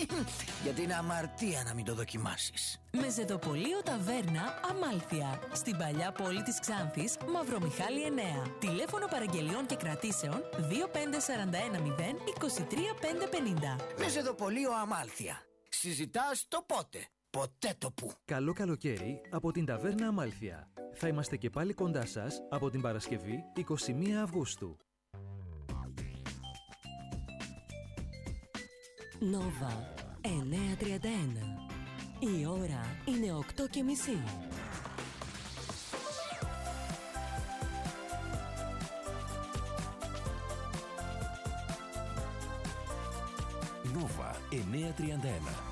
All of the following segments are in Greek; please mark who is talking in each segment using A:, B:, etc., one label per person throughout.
A: Γιατί είναι αμαρτία να μην το δοκιμάσεις.
B: Μεζεδοπολείο Ταβέρνα Αμάλθεια. Στην παλιά πόλη της Ξάνθης, Μαυρομιχάλη 9. Τηλέφωνο παραγγελιών και κρατήσεων 25410 23 550.
A: Μεζεδοπολείο Αμάλθεια. Συζητάς το πότε, ποτέ το που.
C: Καλό καλοκαίρι από την Ταβέρνα Αμάλθεια. Θα είμαστε και πάλι κοντά σας από την Παρασκευή 21 Αυγούστου.
B: Νόβα 931. Η ώρα είναι 8:30.
D: Νόβα 931.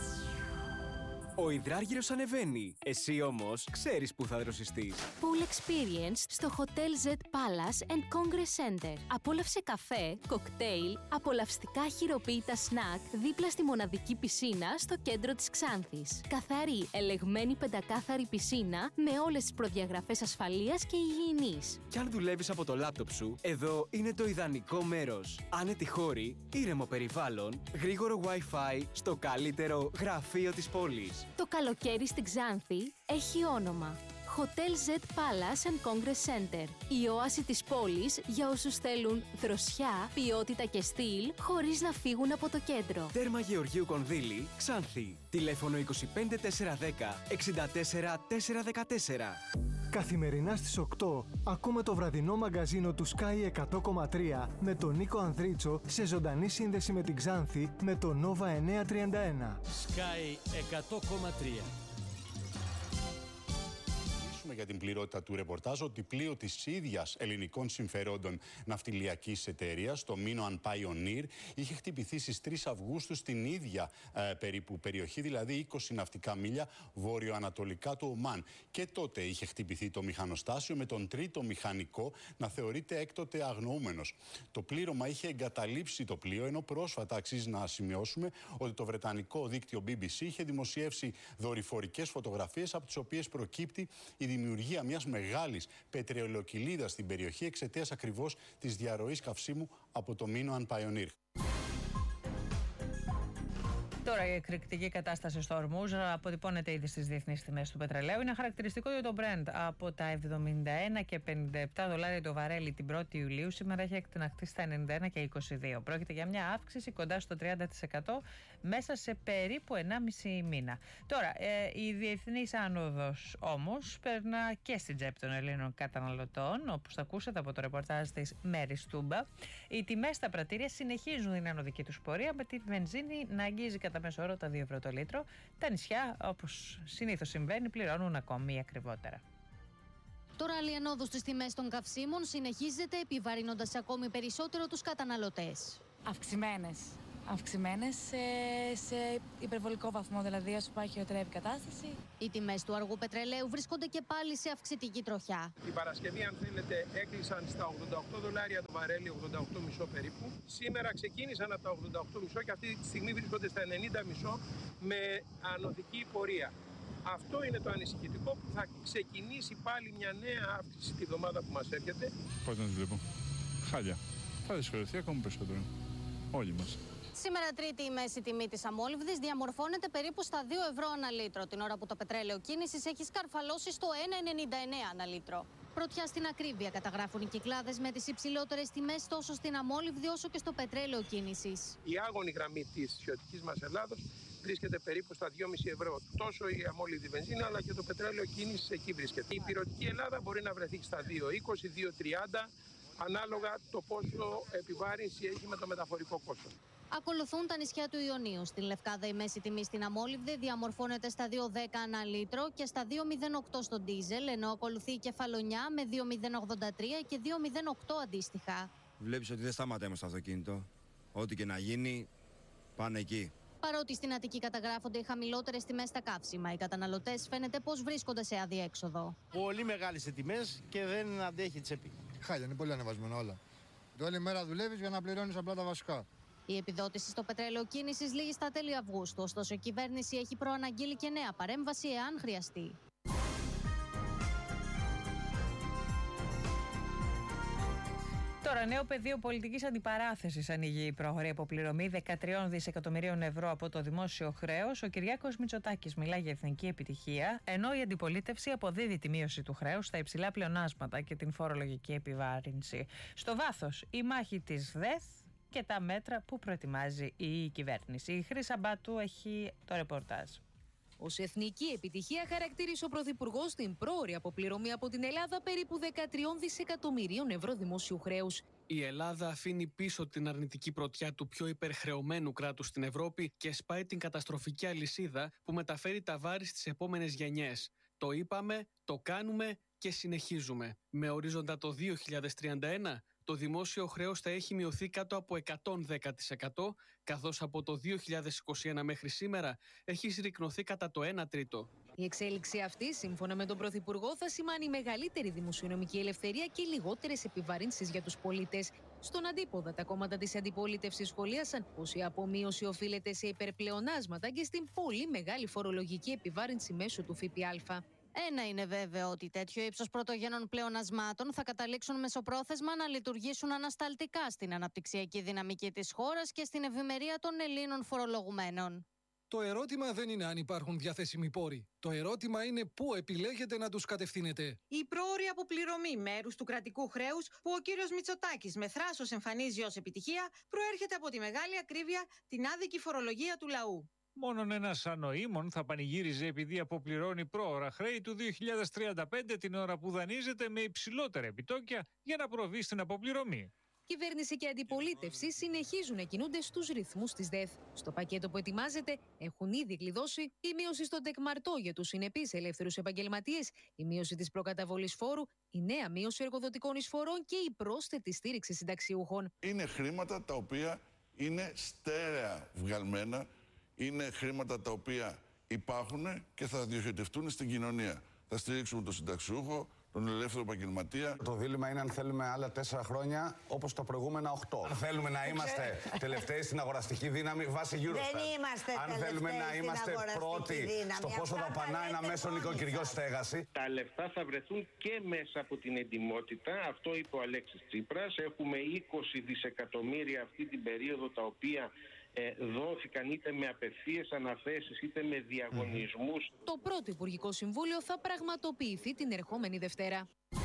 E: Ο υδράργυρος ανεβαίνει. Εσύ όμως ξέρεις που θα δροσιστείς.
F: Pool Experience στο Hotel Z Palace and Congress Center. Απόλαυσε καφέ, κοκτέιλ, απολαυστικά χειροποίητα σνακ δίπλα στη μοναδική πισίνα στο κέντρο της Ξάνθης. Καθαρή, ελεγμένη πεντακάθαρη πισίνα με όλες τις προδιαγραφές ασφαλείας και υγιεινής.
E: Κι αν δουλεύεις από το λάπτοπ σου, εδώ είναι το ιδανικό μέρος. Άνετη χώρη, ήρεμο περιβάλλον, γρήγορο Wi-Fi στο καλύτερο γραφείο της πόλης.
F: Το καλοκαίρι στην Ξάνθη έχει όνομα. Hotel Z Palace and Congress Center. Η όαση της πόλης για όσους θέλουν δροσιά, ποιότητα και στυλ, χωρίς να φύγουν από το κέντρο.
E: Τέρμα Γεωργίου Κονδύλη, Ξάνθη. Τηλέφωνο 25410 64414.
G: Καθημερινά στις 8 ακούμε το βραδινό μαγκαζίνο του Sky 100,3 με τον Νίκο Ανδρίτσο σε ζωντανή σύνδεση με την Ξάνθη με το Nova 931.
H: Sky 100,3.
I: Για την πληρότητα του ρεπορτάζ ότι πλοίο της ίδιας ελληνικών συμφερόντων ναυτιλιακής εταιρείας, το Minoan Pioneer, είχε χτυπηθεί στις 3 Αυγούστου στην ίδια περίπου περιοχή, δηλαδή 20 ναυτικά μίλια βόρειο-ανατολικά του Ομάν. Και τότε είχε χτυπηθεί το μηχανοστάσιο με τον τρίτο μηχανικό να θεωρείται έκτοτε αγνοούμενος. Το πλήρωμα είχε εγκαταλείψει το πλοίο, ενώ πρόσφατα αξίζει να σημειώσουμε ότι το βρετανικό δίκτυο BBC είχε δημοσιεύσει δορυφορικές φωτογραφίες από τις οποίες προκύπτει η δημιουργία μιας μεγάλης πετρελοκυλίδας στην περιοχή εξαιτίας ακριβώς της διαρροής καυσίμου από το Minoan Pioneer.
J: Τώρα η εκρηκτική κατάσταση στο Ορμούζ αποτυπώνεται ήδη στις διεθνείς τιμές του πετρελαίου. Είναι χαρακτηριστικό για το Brent από τα 71 και 57 δολάρια το βαρέλι την 1η Ιουλίου. Σήμερα έχει εκτιναχθεί στα 91 και 22. Πρόκειται για μια αύξηση κοντά στο 30% μέσα σε περίπου 1,5 μήνα. Τώρα, η διεθνής άνοδος όμως περνά και στην τσέπη των Ελλήνων καταναλωτών, όπως θα ακούσατε από το ρεπορτάζ της Μέρης Τούμπα. Οι τιμές στα πρατήρια συνεχίζουν την ανωδική τους πορεία, με τη βενζίνη να αγγίζει κατά μέσο όρο τα 2 ευρώ το λίτρο. Τα νησιά, όπως συνήθως συμβαίνει, πληρώνουν ακόμη ακριβότερα.
F: Τώρα άλλη ανόδος στις τιμές των καυσίμων συνεχίζεται, επιβαρύνοντας ακόμη περισσότερο τους καταναλωτές.
K: Αυξημένες σε υπερβολικό βαθμό, δηλαδή όσο πάει χειροτερεύει η κατάσταση.
F: Οι τιμές του αργού πετρελαίου βρίσκονται και πάλι σε αυξητική τροχιά.
L: Την Παρασκευή, αν θέλετε, έκλεισαν στα 88 δολάρια το βαρέλι, 88,5 περίπου. Σήμερα ξεκίνησαν από τα 88,5 και αυτή τη στιγμή βρίσκονται στα 90,5 με ανωδική πορεία. Αυτό είναι το ανησυχητικό, που θα ξεκινήσει πάλι μια νέα αύξηση τη βδομάδα που μας έρχεται.
M: Πώς να τη βλέπω. Χάλια. Θα δυσκολευτεί ακόμη περισσότερο. Όλοι μας.
F: Σήμερα Τρίτη η μέση τιμή της αμόλυβδης διαμορφώνεται περίπου στα 2 ευρώ ανά λίτρο, την ώρα που το πετρέλαιο κίνησης έχει σκαρφαλώσει στο 1,99 ανά λίτρο. Πρωτιά στην ακρίβεια καταγράφουν οι κυκλάδες με τις υψηλότερες τιμές τόσο στην αμόλυβδη όσο και στο πετρέλαιο κίνησης.
L: Η άγωνη γραμμή της ισιωτικής μας Ελλάδος βρίσκεται περίπου στα 2,5 ευρώ. Τόσο η αμόλυβδη βενζίνα αλλά και το πετρέλαιο κίνησης εκεί βρίσκεται. Η πυρωτική Ελλάδα μπορεί να βρεθεί στα 2,20, 2,30 ανάλογα το πόσο επιβάρυνση έχει με το μεταφορικό κόστος.
F: Ακολουθούν τα νησιά του Ιωνίου. Στην Λευκάδα η μέση τιμή στην αμόλυβδη διαμορφώνεται στα 2,10 ανά λίτρο και στα 2,08 στο ντίζελ, ενώ ακολουθεί η Κεφαλονιά με 2,083 και 2,08 αντίστοιχα.
N: Βλέπεις ότι δεν σταματάμε στο αυτοκίνητο. Ό,τι και να γίνει, πάνε εκεί.
F: Παρότι στην Αττική καταγράφονται οι χαμηλότερες τιμές στα καύσιμα, οι καταναλωτές φαίνεται πως βρίσκονται σε αδιέξοδο.
O: Πολύ μεγάλες οι τιμές και δεν αντέχει τσέπη.
P: Χάλια, είναι πολύ ανεβασμένο όλα. Όλη μέρα δουλεύεις για να πληρώνεις απλά τα βασικά.
F: Η επιδότηση στο πετρέλαιο κίνησης λήγει στα τέλη Αυγούστου, ωστόσο η κυβέρνηση έχει προαναγγείλει και νέα παρέμβαση εάν χρειαστεί.
J: Τώρα, νέο πεδίο πολιτικής αντιπαράθεσης ανοίγει η πρόχωρη αποπληρωμή 13 δισεκατομμυρίων ευρώ από το δημόσιο χρέος. Ο Κυριάκος Μητσοτάκης μιλάει για εθνική επιτυχία, ενώ η αντιπολίτευση αποδίδει τη μείωση του χρέους στα υψηλά πλεονάσματα και την φορολογική επιβάρυνση. Στο βάθος, η μάχη της ΔΕΘ και τα μέτρα που προετοιμάζει η κυβέρνηση. Η Χρύσα Μπάτου έχει το ρεπορτάζ.
D: Ως εθνική επιτυχία χαρακτήρισε ο Πρωθυπουργός την πρόωρη αποπληρωμή από την Ελλάδα περίπου 13 δισεκατομμυρίων ευρώ δημόσιου χρέους.
Q: Η Ελλάδα αφήνει πίσω την αρνητική πρωτιά του πιο υπερχρεωμένου κράτους στην Ευρώπη και σπάει την καταστροφική αλυσίδα που μεταφέρει τα βάρη στις επόμενες γενιές. Το είπαμε, το κάνουμε και συνεχίζουμε. Με ορίζοντα το 2031, το δημόσιο χρέος θα έχει μειωθεί κάτω από 110%, καθώς από το 2021 μέχρι σήμερα έχει συρρικνωθεί κατά το 1/3.
D: Η εξέλιξη αυτή, σύμφωνα με τον Πρωθυπουργό, θα σημάνει μεγαλύτερη δημοσιονομική ελευθερία και λιγότερες επιβαρύνσεις για τους πολίτες. Στον αντίποδα, τα κόμματα της αντιπολίτευσης σχολίασαν πως η απομείωση οφείλεται σε υπερπλεονάσματα και στην πολύ μεγάλη φορολογική επιβάρυνση μέσω του ΦΠΑ.
R: Ένα είναι βέβαιο, ότι τέτοιο ύψος πρωτογενών πλεονασμάτων θα καταλήξουν μεσοπρόθεσμα να λειτουργήσουν ανασταλτικά στην αναπτυξιακή δυναμική της χώρας και στην ευημερία των Ελλήνων φορολογουμένων.
S: Το ερώτημα δεν είναι αν υπάρχουν διαθέσιμοι πόροι. Το ερώτημα είναι πού επιλέγετε να τους κατευθύνετε.
T: Η πρόωρη αποπληρωμή μέρους του κρατικού χρέους, που ο κύριος Μητσοτάκης με θράσος εμφανίζει ως επιτυχία, προέρχεται από τη μεγάλη ακρίβεια, την άδικη φορολογία του λαού.
U: Μόνον ένας ανοήμων θα πανηγύριζε επειδή αποπληρώνει πρόωρα χρέη του 2035 την ώρα που δανείζεται με υψηλότερα επιτόκια για να προβεί στην αποπληρωμή.
D: Κυβέρνηση και αντιπολίτευση συνεχίζουν να κινούνται στους ρυθμούς της ΔΕΘ. Στο πακέτο που ετοιμάζεται έχουν ήδη κλειδώσει η μείωση στον τεκμαρτό για τους συνεπείς ελεύθερους επαγγελματίες, η μείωση της προκαταβολής φόρου, η νέα μείωση εργοδοτικών εισφορών και η πρόσθετη στήριξη συνταξιούχων.
V: Είναι χρήματα τα οποία είναι στέρεα βγαλμένα. Είναι χρήματα τα οποία υπάρχουν και θα διοχετευτούν στην κοινωνία. Θα στηρίξουμε τον συνταξιούχο, τον ελεύθερο επαγγελματία.
W: Το δίλημμα είναι αν θέλουμε άλλα 4 χρόνια όπως τα προηγούμενα 8. Αν θέλουμε να είμαστε τελευταίοι στην αγοραστική δύναμη βάσει Eurostat.
X: Δεν είμαστε
W: αν θέλουμε να είμαστε πρώτοι στο πόσο δαπανά ένα μέσο νοικοκυριό στέγαση.
L: Τα λεφτά θα βρεθούν και μέσα από την εντιμότητα. Αυτό είπε ο Αλέξης Τσίπρας. Έχουμε 20 δισεκατομμύρια αυτή την περίοδο, τα οποία δόθηκαν είτε με απευθείας αναθέσεις είτε με διαγωνισμούς.
D: Το πρώτο Υπουργικό Συμβούλιο θα πραγματοποιηθεί την ερχόμενη Δευτέρα.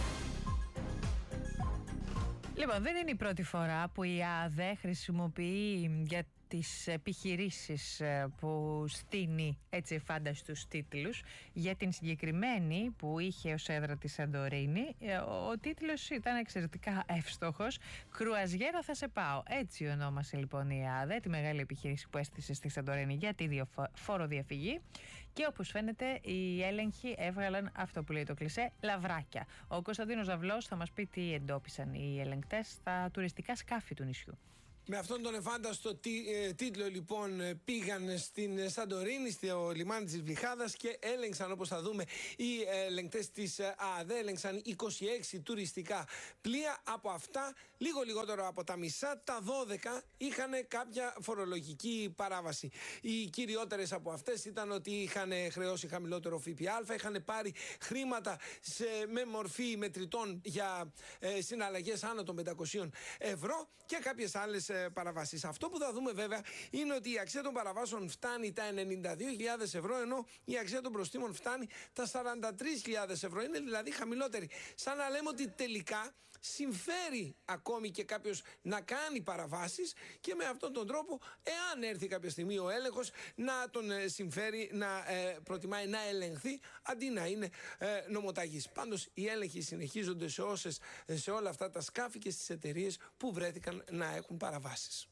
J: Λοιπόν, δεν είναι η πρώτη φορά που η ΑΔΕ χρησιμοποιεί για τις επιχειρήσεις που στείνει έτσι φάνταστους τίτλους. Για την συγκεκριμένη που είχε ως έδρα τη Σαντορίνη, ο τίτλος ήταν εξαιρετικά εύστοχος. «Κρουαζιέρα θα σε πάω». Έτσι ονόμασε λοιπόν η ΑΔΕ τη μεγάλη επιχείρηση που έστησε στη Σαντορίνη για τη φοροδιαφυγή. Και όπως φαίνεται, οι έλεγχοι έβγαλαν αυτό που λέει το κλισέ, λαβράκια. Ο Κωνσταντίνος Ζαυλός θα μας πει τι εντόπισαν οι ελεγκτές στα τουριστικά σκάφη του νησιού.
Y: Με αυτόν τον εφάνταστο τίτλο λοιπόν πήγαν στην Σαντορίνη, στο λιμάνι της Βλυχάδας, και έλεγξαν, όπως θα δούμε, οι ελεγκτές της ΑΔΕ έλεγξαν 26 τουριστικά πλοία. Από αυτά, λίγο λιγότερο από τα μισά, τα 12 είχαν κάποια φορολογική παράβαση. Οι κυριότερες από αυτές ήταν ότι είχαν χρεώσει χαμηλότερο ΦΠΑ, είχαν πάρει χρήματα με μορφή μετρητών για συναλλαγές άνω των 500 ευρώ και κάποιες άλλες παραβάσεις. Αυτό που θα δούμε βέβαια είναι ότι η αξία των παραβάσεων φτάνει τα 92.000 ευρώ, ενώ η αξία των προστίμων φτάνει τα 43.000 ευρώ. Είναι δηλαδή χαμηλότερη. Σαν να λέμε ότι τελικά συμφέρει ακόμη και κάποιος να κάνει παραβάσεις, και με αυτόν τον τρόπο, εάν έρθει κάποια στιγμή ο έλεγχος, να τον συμφέρει να προτιμάει να ελεγχθεί αντί να είναι νομοταγής. Πάντως οι έλεγχοι συνεχίζονται σε όλα αυτά τα σκάφη και στις εταιρείες που βρέθηκαν να έχουν παραβάσεις.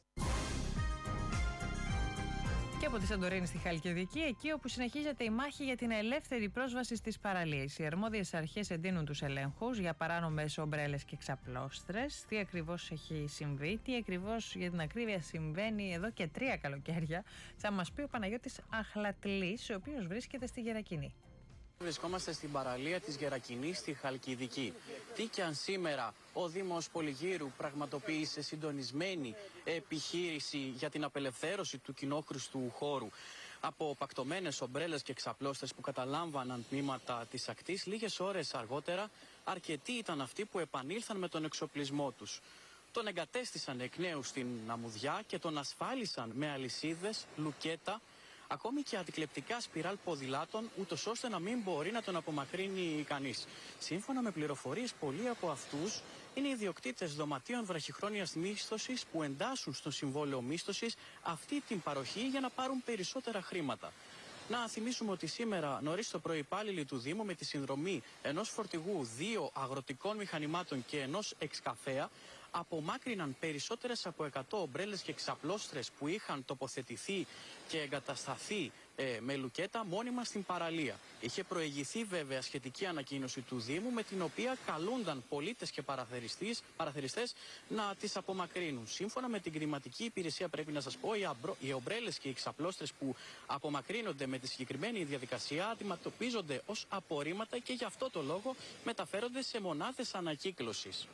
J: Και από τη Σαντορίνη στη Χαλκιδική, εκεί όπου συνεχίζεται η μάχη για την ελεύθερη πρόσβαση στις παραλίες. Οι αρμόδιες αρχές εντείνουν τους ελέγχους για παράνομες ομπρέλες και ξαπλώστρες. Τι ακριβώς έχει συμβεί, τι ακριβώς για την ακρίβεια συμβαίνει εδώ και 3 καλοκαίρια, θα μας πει ο Παναγιώτης Αχλατλής, ο οποίος βρίσκεται στη Γερακινή.
Z: Βρισκόμαστε στην παραλία της Γερακινής στη Χαλκιδική. Τι κι αν σήμερα ο Δήμος Πολυγύρου πραγματοποίησε συντονισμένη επιχείρηση για την απελευθέρωση του κοινόχρηστου χώρου από πακτωμένες ομπρέλες και ξαπλώστες που καταλάμβαναν τμήματα της ακτής, λίγες ώρες αργότερα αρκετοί ήταν αυτοί που επανήλθαν με τον εξοπλισμό τους. τον εγκατέστησαν εκ νέου στην αμμουδιά και τον ασφάλισαν με αλυσίδες, λουκέτα, ακόμη και αντικλεπτικά σπιράλ ποδηλάτων, ούτως ώστε να μην μπορεί να τον απομακρύνει κανείς. Σύμφωνα με πληροφορίες, πολλοί από αυτούς είναι ιδιοκτήτες δωματίων βραχυχρόνιας μίσθωσης που εντάσσουν στο συμβόλαιο μίσθωσης αυτή την παροχή για να πάρουν περισσότερα χρήματα. Να θυμίσουμε ότι σήμερα νωρίς το πρωί υπάλληλοι του Δήμου με τη συνδρομή ενός φορτηγού, 2 αγροτικών μηχανημάτων και ενός εξκαφέα απομάκρυναν περισσότερες από 100 ομπρέλες και ξαπλώστρες που είχαν τοποθετηθεί και εγκατασταθεί με λουκέτα μόνιμα στην παραλία. Είχε προηγηθεί βέβαια σχετική ανακοίνωση του Δήμου με την οποία καλούνταν πολίτες και παραθεριστές να τις απομακρύνουν. Σύμφωνα με την κτηματική υπηρεσία, πρέπει να σας πω, οι ομπρέλες και οι ξαπλώστρες που απομακρύνονται με τη συγκεκριμένη διαδικασία αντιμετωπίζονται ως απορρίμματα και γι' αυτό το λόγο μεταφέρονται σε μονάδες ανακύκλωσης.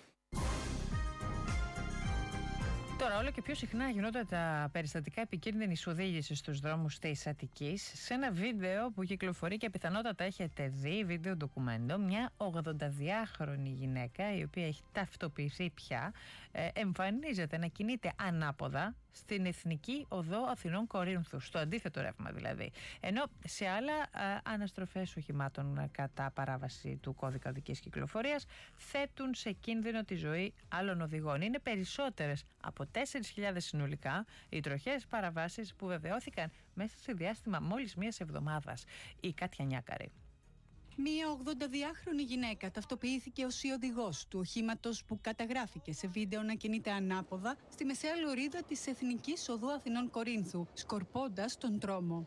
J: Τώρα, όλο και πιο συχνά γινόταν τα περιστατικά επικίνδυνης οδήγησης στους δρόμους της Αττικής. Σε ένα βίντεο που κυκλοφορεί και πιθανότατα έχετε δει, βίντεο ντοκουμέντο, μια 82χρονη γυναίκα, η οποία έχει ταυτοποιηθεί πια, εμφανίζεται να κινείται ανάποδα στην Εθνική Οδό Αθηνών Κορίνθου, στο αντίθετο ρεύμα δηλαδή. Ενώ σε άλλα αναστροφές οχημάτων κατά παράβαση του κώδικα οδικής κυκλοφορίας θέτουν σε κίνδυνο τη ζωή άλλων οδηγών. Είναι περισσότερες από 4.000 συνολικά οι τροχές παραβάσεις που βεβαιώθηκαν μέσα σε διάστημα μόλις μιας εβδομάδας. Η Κάτια Νιάκαρη.
A: Μία 82χρονη γυναίκα ταυτοποιήθηκε ως η οδηγός του οχήματος που καταγράφηκε σε βίντεο να κινείται ανάποδα στη μεσαία λωρίδα της Εθνικής Οδού Αθηνών Κορίνθου, σκορπώντας τον τρόμο.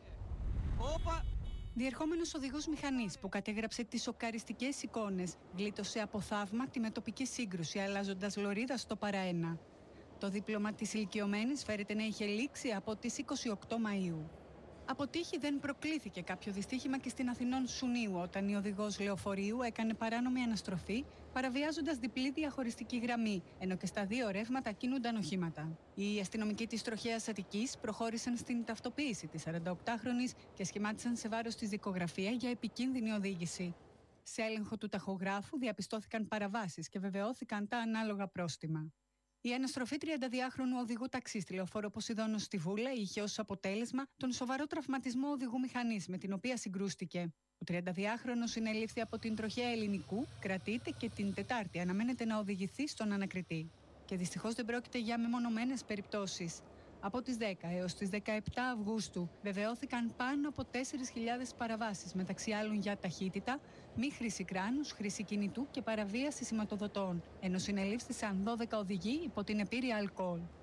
A: Διερχόμενος οδηγός μηχανής που κατέγραψε τις σοκαριστικές εικόνες γλίτωσε από θαύμα τη μετοπική σύγκρουση, αλλάζοντας λωρίδα στο παραένα. Το δίπλωμα της ηλικιωμένης φέρεται να είχε λήξει από τις 28 Μαΐου. Από τύχη δεν προκλήθηκε κάποιο δυστύχημα και στην Αθηνών Σουνίου, όταν η οδηγός λεωφορείου έκανε παράνομη αναστροφή, παραβιάζοντας διπλή διαχωριστική γραμμή, ενώ και στα 2 ρεύματα κινούνταν οχήματα. Οι αστυνομικοί της τροχέας Αττικής προχώρησαν στην ταυτοποίηση της 48χρονης και σχημάτισαν σε βάρος της δικογραφία για επικίνδυνη οδήγηση. Σε έλεγχο του ταχογράφου διαπιστώθηκαν παραβάσεις και βεβαιώθηκαν τα ανάλογα πρόστιμα. Η αναστροφή 32χρονου οδηγού ταξί στη λεωφόρο Ποσειδώνος στη Βούλα είχε ως αποτέλεσμα τον σοβαρό τραυματισμό οδηγού μηχανής με την οποία συγκρούστηκε. Ο 32χρονος συνελήφθη από την τροχέα Ελληνικού, κρατείται και την Τετάρτη αναμένεται να οδηγηθεί στον ανακριτή. Και δυστυχώς δεν πρόκειται για μεμονωμένες περιπτώσεις. Από τις 10 έως τις 17 Αυγούστου βεβαιώθηκαν πάνω από 4.000 παραβάσεις, μεταξύ άλλων για ταχύτητα, μη χρήση κράνους, χρήση κινητού και παραβίαση σηματοδοτών, ενώ συνελήφθησαν 12 οδηγοί υπό την επίρρεια αλκοόλ.